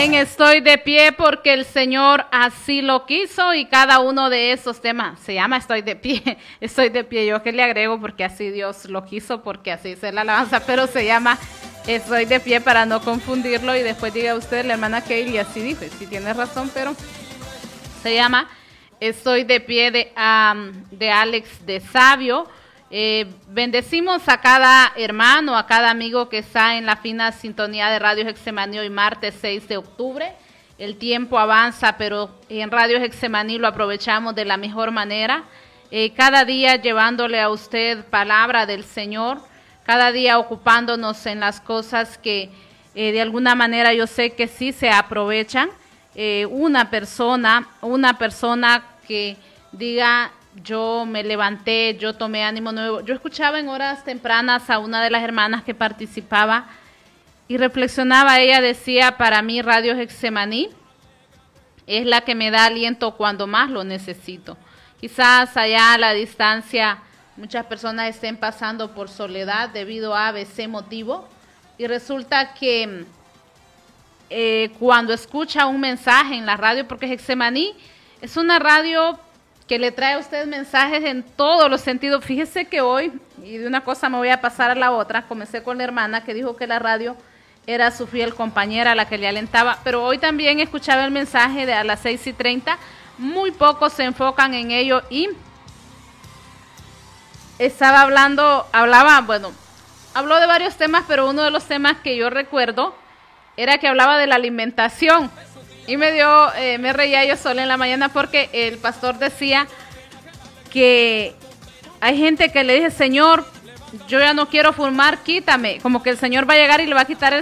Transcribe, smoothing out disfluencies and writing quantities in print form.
Amén, estoy de pie porque el Señor así lo quiso y cada uno de esos temas se llama estoy de pie, yo que le agrego porque así Dios lo quiso, porque así es la alabanza, pero se llama estoy de pie para no confundirlo y después diga usted, la hermana Kaylee así dijo, sí tiene razón, pero se llama estoy de pie de Alex de Sabio. Bendecimos a cada hermano, a cada amigo que está en la fina sintonía de Radio Getsemaní hoy martes 6 de octubre. El tiempo avanza, pero en Radio Getsemaní lo aprovechamos de la mejor manera. Cada día llevándole a usted palabra del Señor, cada día ocupándonos en las cosas que de alguna manera yo sé que sí se aprovechan. Una persona que diga yo me levanté, yo tomé ánimo nuevo. Yo escuchaba en horas tempranas a una de las hermanas que participaba y reflexionaba. Ella decía, para mí Radio Getsemaní es la que me da aliento cuando más lo necesito. Quizás allá a la distancia muchas personas estén pasando por soledad debido a ABC motivo y resulta que cuando escucha un mensaje en la radio, porque Getsemaní es una radio que le trae a usted mensajes en todos los sentidos. Fíjese que hoy, y de una cosa me voy a pasar a la otra, comencé con la hermana que dijo que la radio era su fiel compañera, la que le alentaba, pero hoy también escuchaba el mensaje de a las 6:30, muy pocos se enfocan en ello y habló de varios temas, pero uno de los temas que yo recuerdo era que hablaba de la alimentación. Y me reía yo sola en la mañana porque el pastor decía que hay gente que le dice, Señor, yo ya no quiero fumar, quítame. Como que el Señor va a llegar y le va a quitar el